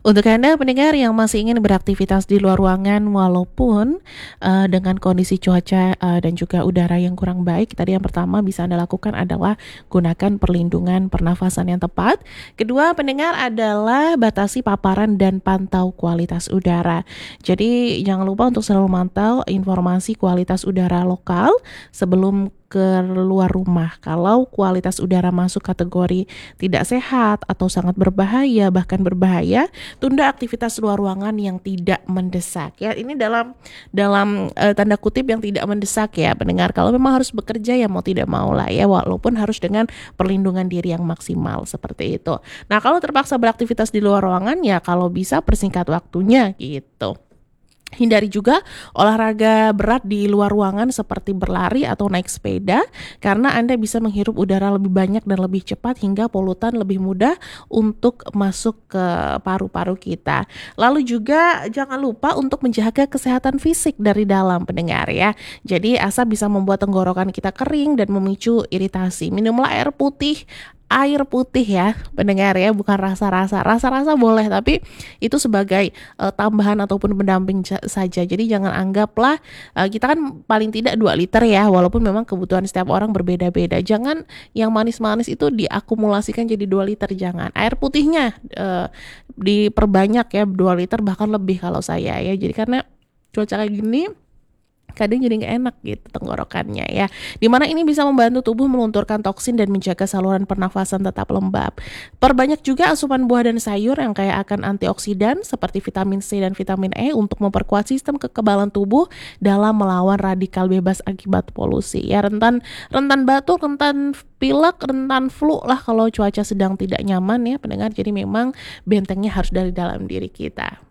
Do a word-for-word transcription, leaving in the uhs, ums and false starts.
Untuk Anda pendengar yang masih ingin beraktivitas di luar ruangan walaupun uh, dengan kondisi cuaca uh, dan juga udara yang kurang baik, tadi yang pertama bisa Anda lakukan adalah gunakan perlindungan pernafasan yang tepat. Kedua, pendengar adalah batasi paparan dan pantau kualitas udara. Jadi jangan lupa untuk selalu mantau informasi kualitas udara lokal sebelum keluar rumah. Kalau kualitas udara masuk kategori tidak sehat atau sangat berbahaya, bahkan berbahaya, tunda aktivitas luar ruangan yang tidak mendesak. Ya, ini dalam dalam uh, tanda kutip yang tidak mendesak ya, pendengar. Kalau memang harus bekerja ya mau tidak mau lah ya, walaupun harus dengan perlindungan diri yang maksimal seperti itu. Nah, kalau terpaksa beraktivitas di luar ruangan ya kalau bisa persingkat waktunya gitu. Hindari juga olahraga berat di luar ruangan seperti berlari atau naik sepeda karena Anda bisa menghirup udara lebih banyak dan lebih cepat hingga polutan lebih mudah untuk masuk ke paru-paru kita. Lalu juga jangan lupa untuk menjaga kesehatan fisik dari dalam, pendengar ya. Jadi asap bisa membuat tenggorokan kita kering dan memicu iritasi. Minumlah air putih. Air putih ya, pendengar ya, bukan rasa-rasa. Rasa-rasa boleh, tapi itu sebagai uh, tambahan ataupun pendamping j- saja. Jadi jangan anggaplah uh, kita kan paling tidak dua liter ya, walaupun memang kebutuhan setiap orang berbeda-beda. Jangan yang manis-manis itu diakumulasikan jadi dua liter, jangan. Air putihnya uh, diperbanyak ya, dua liter bahkan lebih kalau saya ya. Jadi karena cuaca kayak gini kadang jadi nggak enak gitu tenggorokannya ya. Dimana ini bisa membantu tubuh melunturkan toksin dan menjaga saluran pernafasan tetap lembab. Perbanyak juga asupan buah dan sayur yang kaya akan antioksidan seperti vitamin C dan vitamin E untuk memperkuat sistem kekebalan tubuh dalam melawan radikal bebas akibat polusi. Ya, rentan rentan batuk, rentan pilek, rentan flu lah kalau cuaca sedang tidak nyaman ya pendengar. Jadi memang bentengnya harus dari dalam diri kita.